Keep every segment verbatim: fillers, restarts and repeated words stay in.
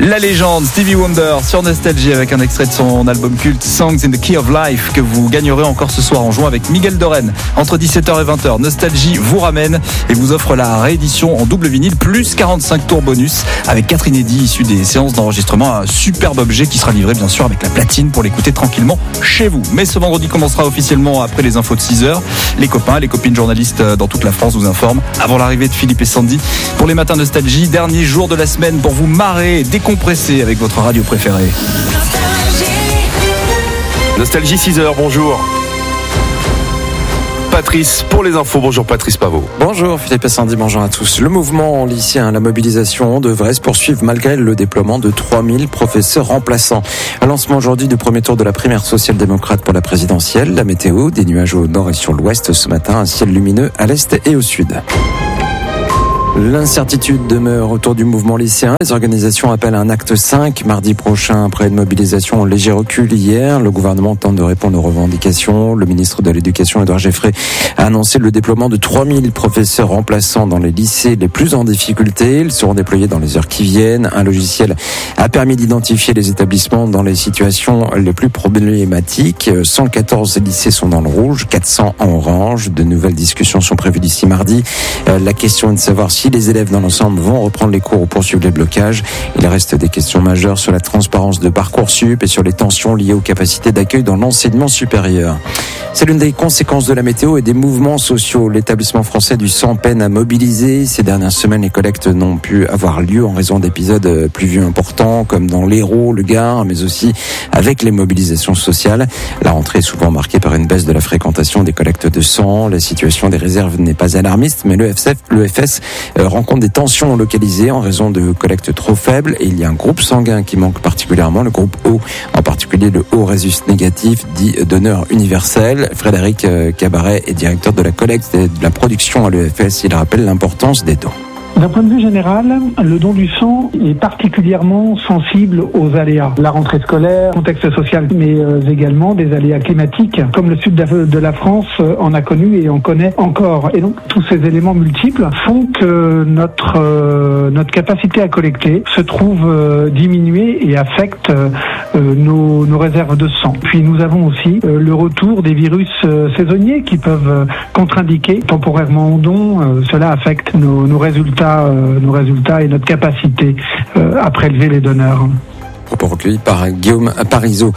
La légende Stevie Wonder sur Nostalgie avec un extrait de son album culte Songs in the Key of Life que vous gagnerez encore ce soir en jouant avec Miguel Doren entre dix-sept heures et vingt heures. Nostalgie vous ramène et vous offre la réédition en double vinyle plus quarante-cinq tours bonus avec quatre inédits issus des séances d'enregistrement. Un superbe objet qui sera livré bien sûr avec la platine pour l'écouter tranquillement chez vous. Mais ce vendredi commencera officiellement après les infos de six heures. Les copains, les copines journalistes dans toute la France vous informent avant l'arrivée de Philippe et Sandy pour les matins Nostalgie. Dernier jour de la semaine pour vous marrer et décompresser avec votre radio préférée. Nostalgie six heures, bonjour. Patrice pour les infos. Bonjour Patrice Pavot. Bonjour Philippe et Sandy, bonjour à tous. Le mouvement lycéen, la mobilisation devrait se poursuivre malgré le déploiement de trois mille professeurs remplaçants. Un lancement aujourd'hui du premier tour de la primaire social-démocrate pour la présidentielle. La météo, des nuages au nord et sur l'ouest ce matin, un ciel lumineux à l'est et au sud. L'incertitude demeure autour du mouvement lycéen. Les organisations appellent à un acte cinq mardi prochain après une mobilisation en léger recul hier. Le gouvernement tente de répondre aux revendications. Le ministre de l'Éducation, Édouard Geffrey, a annoncé le déploiement de trois mille professeurs remplaçants dans les lycées les plus en difficulté. Ils seront déployés dans les heures qui viennent. Un logiciel a permis d'identifier les établissements dans les situations les plus problématiques. cent quatorze lycées sont dans le rouge, quatre cents en orange. De nouvelles discussions sont prévues d'ici mardi. La question est de savoir si Si les élèves dans l'ensemble vont reprendre les cours ou poursuivre les blocages. Il reste des questions majeures sur la transparence de Parcoursup et sur les tensions liées aux capacités d'accueil dans l'enseignement supérieur. C'est l'une des conséquences de la météo et des mouvements sociaux. L'établissement français du sang peine à mobiliser. Ces dernières semaines, les collectes n'ont pu avoir lieu en raison d'épisodes pluvieux importants, comme dans l'Hérault, le Gard, mais aussi avec les mobilisations sociales. La rentrée est souvent marquée par une baisse de la fréquentation des collectes de sang. La situation des réserves n'est pas alarmiste, mais le F S rencontre des tensions localisées en raison de collectes trop faibles et il y a un groupe sanguin qui manque particulièrement, le groupe O, en particulier le O résus négatif, dit donneur universel. Frédéric Cabaret est directeur de la collecte et de la production à l'E F S. Il rappelle l'importance des dons. D'un point de vue général, le don du sang est particulièrement sensible aux aléas. La rentrée scolaire, contexte social, mais également des aléas climatiques, comme le sud de la France en a connu et en connaît encore. Et donc, tous ces éléments multiples font que notre euh, notre capacité à collecter se trouve euh, diminuée et affecte euh, nos, nos réserves de sang. Puis nous avons aussi euh, le retour des virus euh, saisonniers qui peuvent euh, contre-indiquer temporairement au don. Euh, cela affecte nos, nos résultats nos résultats et notre capacité à prélever les donneurs. Propos recueillis par Guillaume Parisot.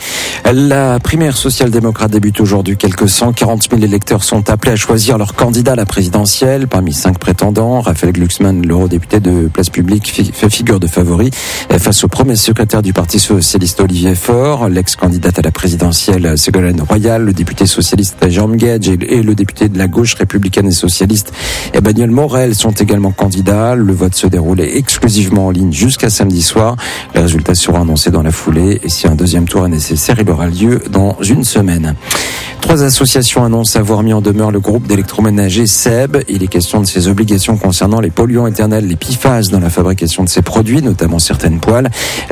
La primaire social-démocrate débute aujourd'hui. Quelques cent quarante mille électeurs sont appelés à choisir leur candidat à la présidentielle. Parmi cinq prétendants, Raphaël Glucksmann, l'eurodéputé de Place Publique, fait figure de favori face au premier secrétaire du Parti socialiste Olivier Faure, l'ex-candidate à la présidentielle Ségolène Royal, le député socialiste Jérôme Guedj et le député de la gauche républicaine et socialiste Emmanuel Morel sont également candidats. Le vote se déroulait exclusivement en ligne jusqu'à samedi soir. Les résultats seront annoncés dans la foulée et si un deuxième tour est nécessaire, il aura lieu dans une semaine. Trois associations annoncent avoir mis en demeure le groupe d'électroménager S E B. Il est question de ses obligations concernant les polluants éternels, les P F A S, dans la fabrication de ces produits, notamment certaines poêles.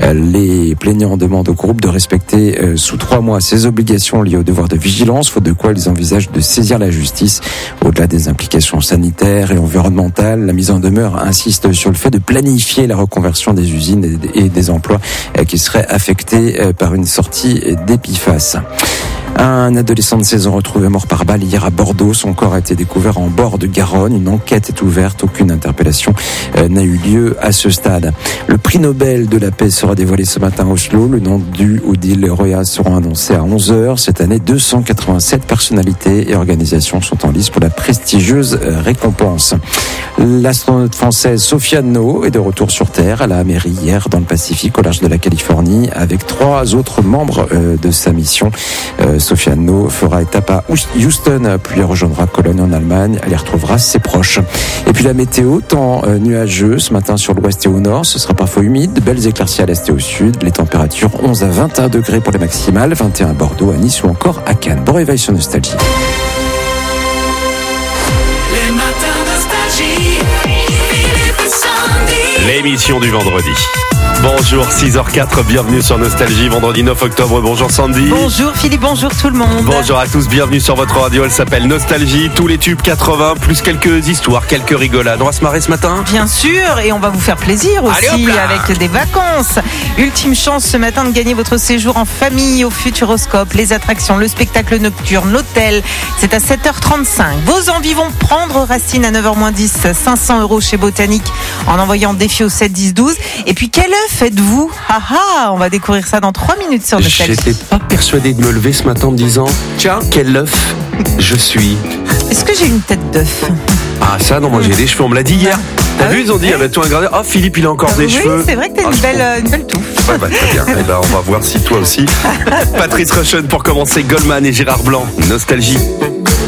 Les plaignants demandent au groupe de respecter sous trois mois ces obligations liées au devoir de vigilance, faute de quoi ils envisagent de saisir la justice. Au-delà des implications sanitaires et environnementales, la mise en demeure insiste sur le fait de planifier la reconversion des usines et des emplois qui seraient affectés par une sortie des P F A S. Un adolescent de seize ans retrouvé mort par balle hier à Bordeaux. Son corps a été découvert en bord de Garonne. Une enquête est ouverte. Aucune interpellation euh, n'a eu lieu à ce stade. Le prix Nobel de la paix sera dévoilé ce matin à Oslo. Le nom du Odile Roya sera annoncé à onze heures. Cette année, deux cent quatre-vingt-sept personnalités et organisations sont en lice pour la prestigieuse euh, récompense. L'astronaute française Sofiane No est de retour sur Terre. Elle a améri hier dans le Pacifique au large de la Californie avec trois autres membres euh, de sa mission. Euh, Sofiane No fera étape à Houston, puis elle rejoindra Cologne en Allemagne. Elle y retrouvera ses proches. Et puis la météo, temps euh, nuageux ce matin sur l'ouest et au nord. Ce sera parfois humide, belles éclaircies à l'est et au sud. Les températures onze à vingt et un degrés pour les maximales, vingt et un à Bordeaux, à Nice ou encore à Cannes. Bon réveil sur Nostalgie. Les matins Nostalgie, Philippe et Sandy. L'émission du vendredi. Bonjour, six heures quatre, bienvenue sur Nostalgie, vendredi neuf octobre. Bonjour Sandy. Bonjour Philippe, bonjour tout le monde. Bonjour à tous, bienvenue sur votre radio, elle s'appelle Nostalgie, tous les tubes quatre-vingts, plus quelques histoires, quelques rigolades. On va se marrer ce matin ? Bien sûr, et on va vous faire plaisir aussi. Allez, hop là. Avec des vacances. Ultime chance ce matin de gagner votre séjour en famille au Futuroscope, les attractions, le spectacle nocturne, l'hôtel. C'est à sept heures trente-cinq. Vos envies vont prendre racine à neuf heures moins dix, cinq cents euros chez Botanique en envoyant défi au sept dix douze. Et puis quel œuf êtes-vous ? Ah ah, on va découvrir ça dans trois minutes sur Nostalgie. J'étais pas persuadé de me lever ce matin en me disant tiens, quel œuf je suis. Est-ce que j'ai une tête d'œuf ? Ah ça non, moi j'ai des cheveux, on me l'a dit hier. T'as Ah vu, oui, ils ont dit, il y avait tout un gradé. Oh Philippe, il a encore des Oui, cheveux. c'est vrai que t'as Ah, une je belle, trouve- euh, une belle touffe. Ouais, bah, très bien. Eh ben, on va voir si toi aussi. Patrice Rushen pour commencer, Goldman et Gérard Blanc. Nostalgie.